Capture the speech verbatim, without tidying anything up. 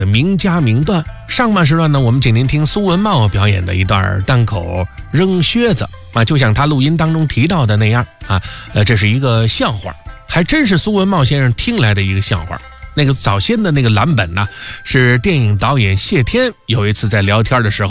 名家名段。上半时段呢，我们请您听苏文茂表演的一段单口扔靴子啊，就像他录音当中提到的那样啊，呃，这是一个笑话，还真是苏文茂先生听来的一个笑话。那个早先的那个蓝本呢，是电影导演谢天有一次在聊天的时候